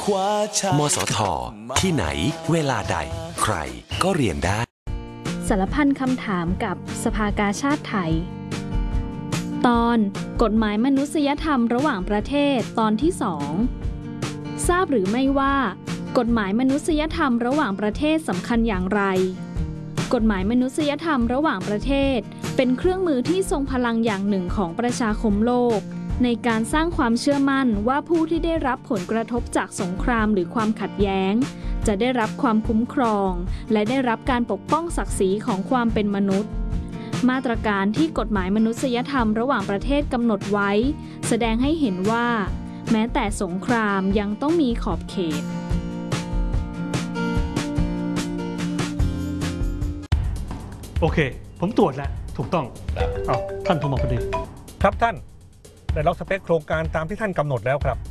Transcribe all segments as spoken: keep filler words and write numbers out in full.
มสท.ที่ไหนเวลาใดใครก็เรียนได้สารพันคำถามกับสภากาชาดไทยตอนกฎหมายมนุษยธรรมระหว่างประเทศตอนที่สองทราบหรือไม่ว่ากฎหมายมนุษยธรรมระหว่างประเทศสำคัญอย่างไรกฎหมายมนุษยธรรมระหว่างประเทศเป็นเครื่องมือที่ทรงพลังอย่างหนึ่งของประชาคมโลกในการสร้างความเชื่อมั่นว่าผู้ที่ได้รับผลกระทบจากสงครามหรือความขัดแย้งจะได้รับความคุ้มครองและได้รับการปกป้องศักดิ์ศรีของความเป็นมนุษย์มาตรการที่กฎหมายมนุษยธรรมระหว่างประเทศกำหนดไว้แสดงให้เห็นว่าแม้แต่สงครามยังต้องมีขอบเขตโอเคผมตรวจแล้วถูกต้องเอาท่านโทรมาพอดีครับท่านได้ล็อกสเปคโครงการตามที่ท่านกำหนดแล้วครับ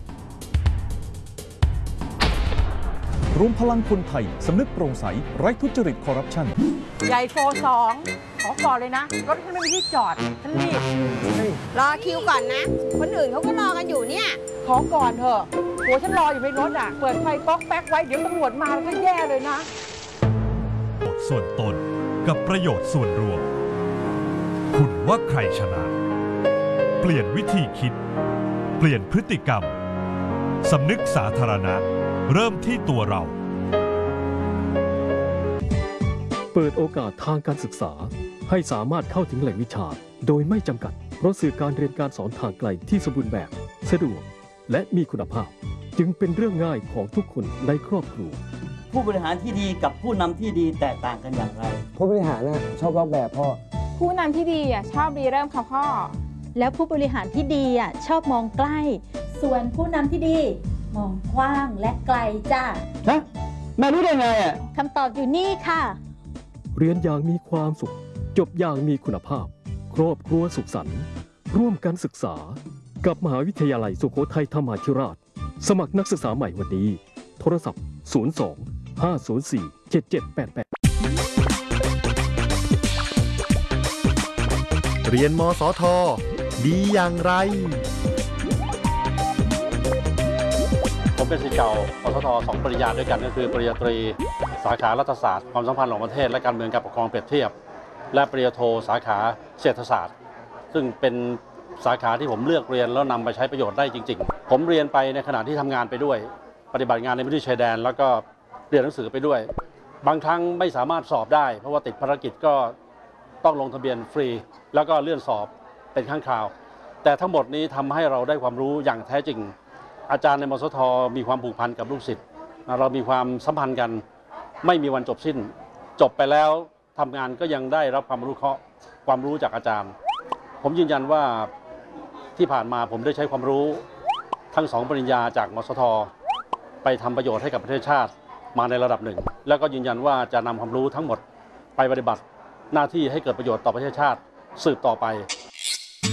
รวมพลังคนไทยสำนึกโปร่งใสไร้ทุจริตคอร์รัปชันใหญ่โฟสองขอก่อนเลยนะรถฉันไม่มีที่จอดฉันรีบรอคิวก่อนนะคนอื่นเขาก็รอกันอยู่เนี่ยขอก่อนเถอะหัวฉันรออยู่ในรถอ่ะเปิดไฟป๊อกแป๊กไว้เดี๋ยวตำรวจมาแล้วก็แย่เลยนะส่วนตนกับประโยชน์ส่วนรวมคุณว่าใครชนะเปลี่ยนวิธีคิดเปลี่ยนพฤติกรรมสำนึกสาธารณะเริ่มที่ตัวเราเปิดโอกาสทางการศึกษาให้สามารถเข้าถึงแหล่งวิชาโดยไม่จำกัดเพราะสื่อการเรียนการสอนทางไกลที่สมบูรณ์แบบสะดวกและมีคุณภาพจึงเป็นเรื่องง่ายของทุกคนในครอบครัวผู้บริหารที่ดีกับผู้นำที่ดีแตกต่างกันอย่างไรผู้บริหารน่ะชอบลอกแบบพ่อผู้นำที่ดีอ่ะชอบรีเริ่มค่ะพ่อแล้วผู้บริหารที่ดีอ่ะชอบมองใกล้ส่วนผู้นำที่ดีมองกว้างและไกลจ้าฮะแม่รู้ได้ไงอ่ะคำตอบอยู่นี่ค่ะเรียนอย่างมีความสุขจบอย่างมีคุณภาพครอบครัวสุขสันต์ร่วมกันศึกษากับมหาวิทยาลัยสุโขทัยธรรมาธิราชสมัครนักศึกษาใหม่วันนี้โทรศัพท์ศูนย์ สอง ห้า ศูนย์ สี่ เจ็ด เจ็ด แปด แปดเรียนมสท.ดีอย่างไรผมเป็นศิษย์เก่ามสท.สองปริญญาด้วยกันก็คือปริญญาตรีสาขารัฐศาสตร์ความสัมพันธ์ระหว่างประเทศและการเมืองการปกครองเปรียบเทียบและปริญญาโทสาขาเศรษฐศาสตร์ซึ่งเป็นสาขาที่ผมเลือกเรียนแล้วนำไปใช้ประโยชน์ได้จริงๆผมเรียนไปในขณะที่ทำงานไปด้วยปฏิบัติงานในพื้นที่ชายแดนแล้วก็เรียนหนังสือไปด้วยบางครั้งไม่สามารถสอบได้เพราะว่าติดภารกิจก็ต้องลงทะเบียนฟรีแล้วก็เลื่อนสอบเป็นครั้งคราวแต่ทั้งหมดนี้ทำให้เราได้ความรู้อย่างแท้จริงอาจารย์ในมสท.มีความผูกพันกับลูกศิษย์เรามีความสัมพันธ์กันไม่มีวันจบสิ้นจบไปแล้วทำงานก็ยังได้รับความรู้เคราะห์ความรู้จากอาจารย์ผมยืนยันว่าที่ผ่านมาผมได้ใช้ความรู้ทั้งสองปริญญาจากมสท.ไปทำประโยชน์ให้กับประเทศชาติมาในระดับหนึ่งแล้วก็ยืนยันว่าจะนำความรู้ทั้งหมดไปปฏิบัติหน้าที่ให้เกิดประโยชน์ต่อประเทศชาติสืบต่อไป